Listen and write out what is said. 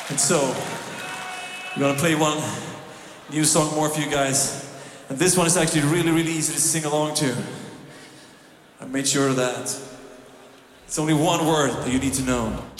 And so, we're gonna play one new song more for you guys. And this one is actually really, really easy to sing along to. I made sure of that. It's only one word that you need to know.